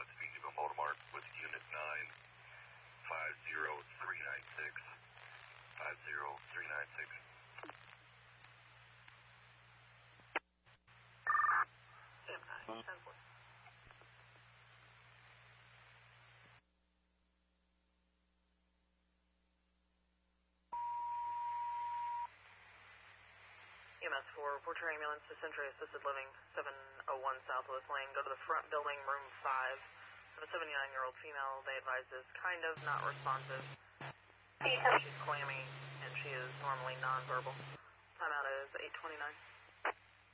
speaking to a motor mark with Unit 9, 50396. 50396. Gemini, 10-4. EMS 4, Porter Ambulance to Century Assisted Living, 701 Southwest Lane. Go to the front building, room 5. A 79-year-old female, they advise, is kind of not responsive. She's clammy, and she is normally nonverbal. Timeout is 8:29.